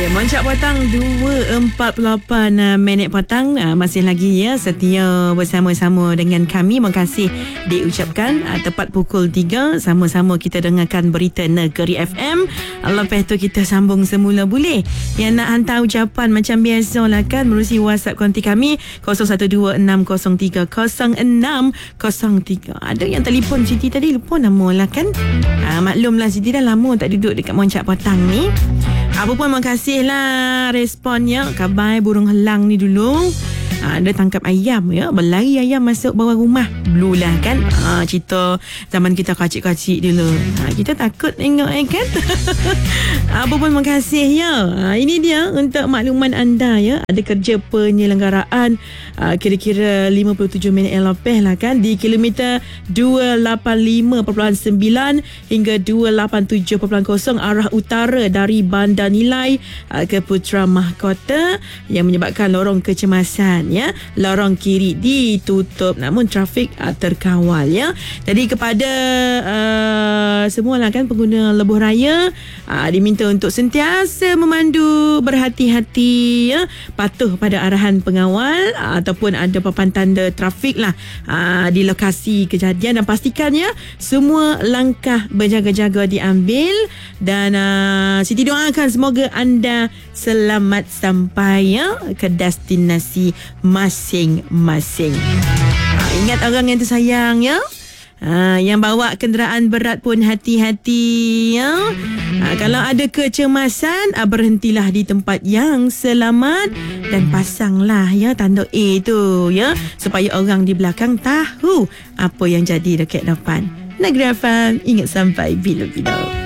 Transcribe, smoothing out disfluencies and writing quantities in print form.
Ya, Moncak Petang 2.48 minit petang. Masih lagi ya setia bersama-sama dengan kami. Terima kasih diucapkan. Tepat pukul 3 sama-sama kita dengarkan berita Negeri FM. Lepas tu kita sambung semula boleh. Yang nak hantar ucapan macam biasa lah kan, melalui WhatsApp konti kami 0126030603. Ada yang telefon Siti tadi, lupa nama lah kan. Maklumlah Siti dah lama tak duduk dekat Moncak Petang ni. Apa pun makasihlah responnya. Kabar burung helang ni dulu dia tangkap ayam ya, berlari ayam masuk bawah rumah. Blue lah kan. Cerita zaman kita kacik-kacik dulu. Kita takut tengok kan. Apa pun makasih ya. Ini dia untuk makluman anda ya. Ada kerja penyelenggaraan kira-kira 57 minit yang lebih lah kan, di kilometer 285.9 hingga 287.0 arah utara dari Bandar Nilai ke Putra Mahkota, yang menyebabkan lorong kecemasan ya. Lorong kiri ditutup namun trafik terkawal ya. Jadi kepada semualah kan pengguna lebuh raya diminta untuk sentiasa memandu berhati-hati ya, patuh pada arahan pengawal ataupun ada papan tanda trafik lah di lokasi kejadian, dan pastikan ya semua langkah berjaga-jaga diambil. Dan Siti doakan semoga anda selamat sampai ya ke destinasi masing-masing. Ingat orang yang tersayang ya. Yang bawa kenderaan berat pun hati-hati ya. Kalau ada kecemasan, berhentilah di tempat yang selamat dan pasanglah ya tanda A tu ya, supaya orang di belakang tahu apa yang jadi dekat depan. Negeri FM, ingat sampai bila-bila.